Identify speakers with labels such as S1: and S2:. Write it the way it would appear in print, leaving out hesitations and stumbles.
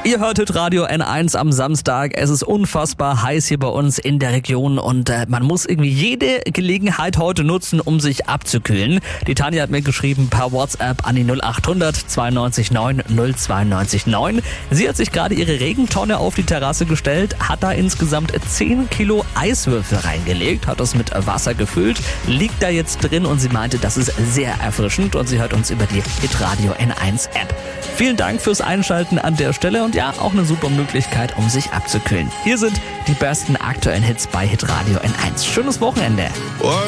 S1: Ihr hört Hitradio N1 am Samstag. Es ist unfassbar heiß hier bei uns in der Region und man muss irgendwie jede Gelegenheit heute nutzen, um sich abzukühlen. Die Tanja hat mir geschrieben per WhatsApp an die 0800 92 9 092 9. Sie hat sich gerade ihre Regentonne auf die Terrasse gestellt, hat da insgesamt 10 Kilo Eiswürfel reingelegt, hat das mit Wasser gefüllt, liegt da jetzt drin und sie meinte, das ist sehr erfrischend und sie hört uns über die Hitradio N1 App. Vielen Dank fürs Einschalten an der Stelle und ja, auch eine super Möglichkeit, um sich abzukühlen. Hier sind die besten aktuellen Hits bei Hitradio N1. Schönes Wochenende.